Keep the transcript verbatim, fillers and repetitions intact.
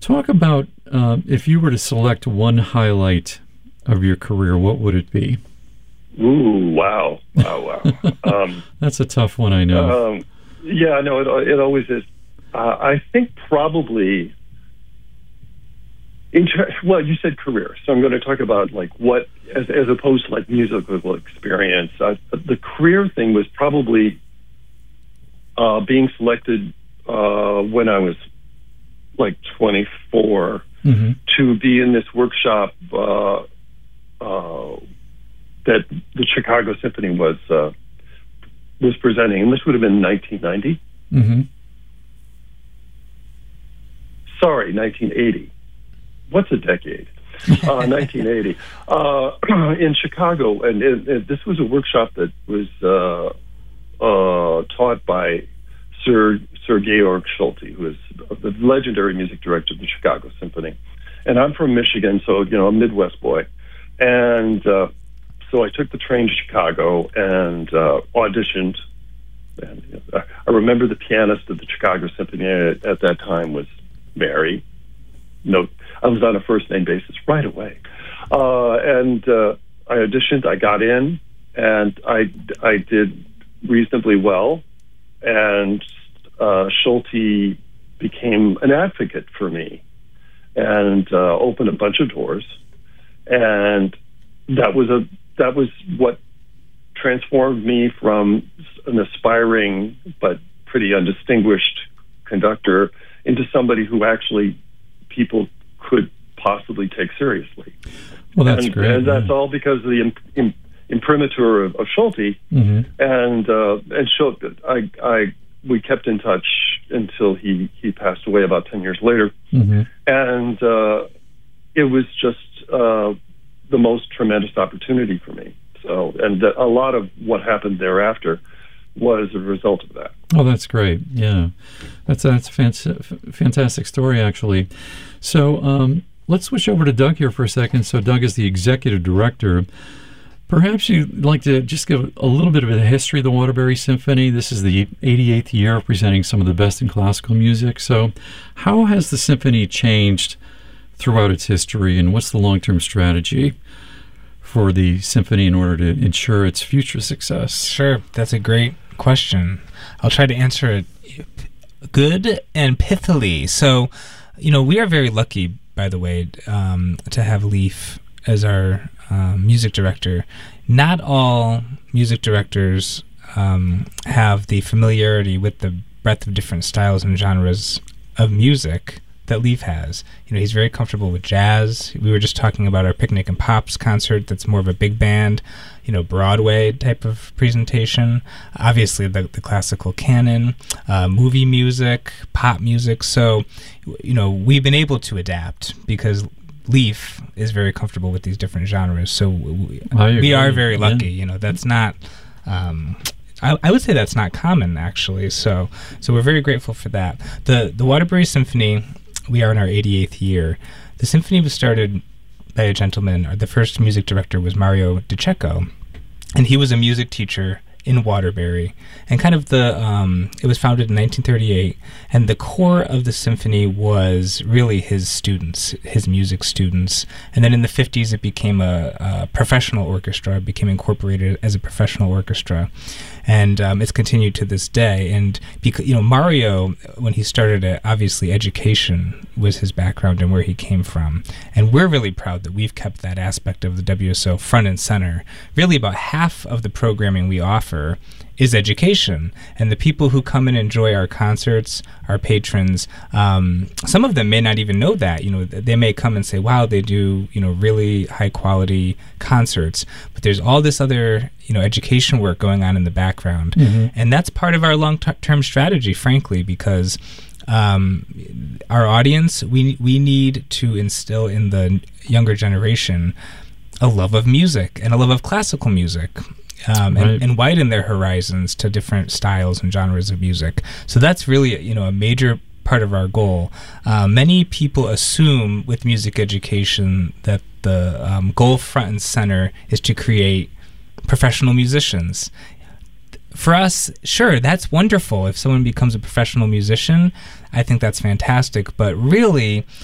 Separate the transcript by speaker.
Speaker 1: Talk about uh, if you were to select one highlight of your career, what would it be?
Speaker 2: Ooh, wow, wow, wow. Um,
Speaker 1: That's a tough one, I know.
Speaker 2: Um, yeah, no, it, it always is. Uh, I think probably, in ter- well, you said career, so I'm going to talk about like what, as, as opposed to like musical experience. Uh, the career thing was probably uh, being selected uh, when I was like twenty-four mm-hmm. to be in this workshop uh, uh, that the Chicago Symphony was uh, was presenting, and this would have been nineteen ninety.
Speaker 1: Mm-hmm.
Speaker 2: Sorry, nineteen eighty. What's a decade? Uh, nineteen eighty. Uh, in Chicago, and it, it, this was a workshop that was uh, uh, taught by Sir Sir Georg Schulte, who is the legendary music director of the Chicago Symphony. And I'm from Michigan, so, you know, a Midwest boy. And uh, so I took the train to Chicago and uh, auditioned. And you know, I remember the pianist of the Chicago Symphony at, at that time was Mary. No, I was on a first-name basis right away. Uh, and uh, I auditioned, I got in, and I, I did reasonably well. And uh, Schulte became an advocate for me and uh, opened a bunch of doors. And that was a that was what transformed me from an aspiring but pretty undistinguished conductor into somebody who actually people could possibly take seriously.
Speaker 1: Well, that's
Speaker 2: and,
Speaker 1: great.
Speaker 2: And
Speaker 1: yeah.
Speaker 2: that's all because of the imp- imp- imprimatur of, of Schulte.
Speaker 1: Mm-hmm.
Speaker 2: And uh, and Schulte, I I we kept in touch until he, he passed away about ten years later.
Speaker 1: Mm-hmm.
Speaker 2: And uh, it was just uh, the most tremendous opportunity for me. So, and a lot of what happened thereafter was a result of that.
Speaker 1: Oh, that's great. Yeah. That's, that's a fant- fantastic story, actually. So um, let's switch over to Doug here for a second. So Doug is the executive director. Perhaps you'd like to just give a little bit of a history of the Waterbury Symphony. This is the eighty-eighth year of presenting some of the best in classical music. So how has the symphony changed throughout its history, and what's the long-term strategy for the symphony in order to ensure its future success?
Speaker 3: Sure, that's a great question. I'll try to answer it good and pithily. So, you know, we are very lucky, by the way, um, to have Leif as our uh, music director. Not all music directors um, have the familiarity with the breadth of different styles and genres of music that Leif has. You know, he's very comfortable with jazz. We were just talking about our Picnic and Pops concert that's more of a big band, you know, Broadway type of presentation. Obviously, the, the classical canon, uh, movie music, pop music. So, you know, we've been able to adapt because Leif is very comfortable with these different genres. So we, we are very lucky. Yeah. You know, that's not... Um, I, I would say that's not common, actually. So, so we're very grateful for that. The the Waterbury Symphony, we are in our eighty-eighth year. The symphony was started by a gentleman. Or the first music director was Mario DiCecco, and he was a music teacher in Waterbury. And kind of the um, it was founded in nineteen thirty-eight, and the core of the symphony was really his students, his music students. And then in the fifties, it became a, a professional orchestra. It became incorporated as a professional orchestra. And um, it's continued to this day. And because, you know, Mario, when he started it, obviously education was his background and where he came from. And we're really proud that we've kept that aspect of the W S O front and center. Really, about half of the programming we offer is education. And the people who come and enjoy our concerts, our patrons, um, some of them may not even know that. You know, they may come and say, wow, they do, you know, really high quality concerts. But there's all this other, you know, education work going on in the background. Mm-hmm. And that's part of our long-term strategy, frankly, because um, our audience, we we need to instill in the younger generation a love of music and a love of classical music. Um, right. and, and widen their horizons to different styles and genres of music. So that's really, you know, a major part of our goal. Uh, many people assume with music education that the um, goal front and center is to create professional musicians. For us, sure, that's wonderful. If someone becomes a professional musician, I think that's fantastic. But really,